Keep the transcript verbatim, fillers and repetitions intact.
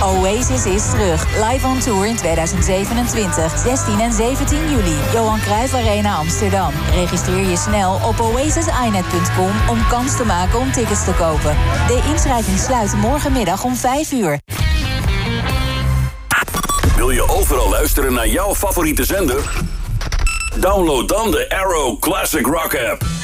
Oasis is terug. Live on tour in tweeduizend zevenentwintig. zestien en zeventien juli. Johan Cruijff Arena Amsterdam. Registreer je snel op oasis i net punt com om kans te maken om tickets te kopen. De inschrijving sluit morgenmiddag om vijf uur. Wil je overal luisteren naar jouw favoriete zender? Download dan de Arrow Classic Rock app.